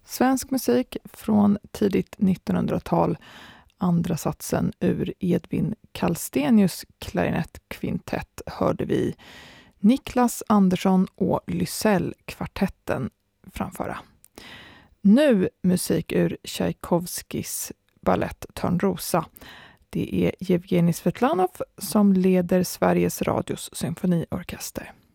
Svensk musik från tidigt 1900-tal. Andra satsen ur Edvin Kallstenius klarinettkvintett hörde vi Niklas Andersson och Lysell-kvartetten framföra. Nu musik ur Tchaikovskis ballett Törnrosa. Det är Jevgenij Svetlanov som leder Sveriges Radios symfoniorkester.